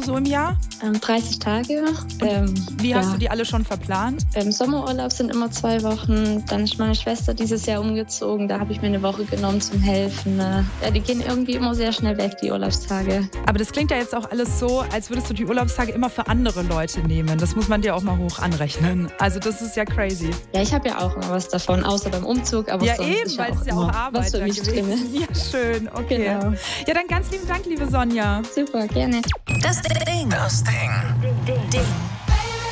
so im Jahr? 30 Tage. Wie hast du die alle schon verplant? Sommerurlaub sind immer 2 Wochen. Dann ist meine Schwester dieses Jahr umgezogen. Da habe ich mir eine Woche genommen zum Helfen. Ja, die gehen irgendwie immer sehr schnell weg, die Urlaubstage. Aber das klingt ja jetzt auch alles so, als würdest du die Urlaubstage immer für andere Leute nehmen. Das muss man dir auch mal hoch anrechnen. Also das ist ja crazy. Ja, ich habe ja auch immer was davon, außer beim Umzug. Aber ja eben, weil es ja auch Arbeit was für mich gewesen. Ja, schön. Okay. Genau. Ja, dann ganz lieben Dank, liebe Sonja. Super, gerne. Das Ding.